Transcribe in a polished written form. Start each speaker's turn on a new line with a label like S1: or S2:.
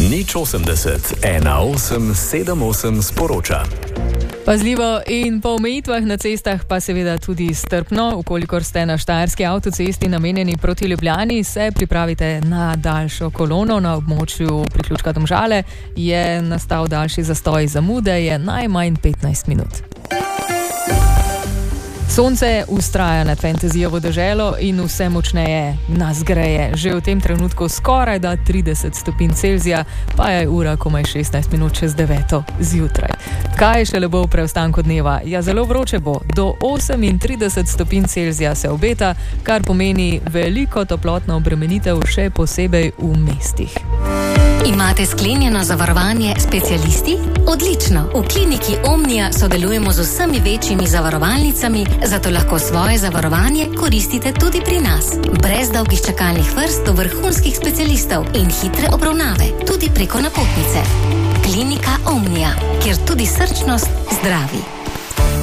S1: 080 1878 sporoča.
S2: Pazljivo in po omejitvah na cestah pa seveda tudi strpno. Ukolikor ste na štajerski avtocesti namenjeni proti Ljubljani, se pripravite na daljšo kolono. Na območju priključka Domžale je nastal daljši zastoj, zamude je najmanj 15 minut. Sonce ustraja nad fantazijovo deželo in vse močneje nas greje. Že v tem trenutku skoraj da 30 stopinj Celzija, pa je ura komaj 16 minut čez 9 zjutraj. Kaj šele bo v preostanku dneva? Ja, zelo vroče bo. Do 38 stopinj Celzija se obeta, kar pomeni veliko toplotno obremenitev, še posebej v mestih.
S3: Imate sklenjeno zavarovanje specialisti? Odlično! V kliniki Omnia sodelujemo z vsemi večjimi zavarovalnicami, zato lahko svoje zavarovanje koristite tudi pri nas. Brez dolgih čakalnih vrst do vrhunskih specialistov in hitre obravnave, tudi preko napotnice. Klinika Omnia, kjer tudi srčnost zdravi.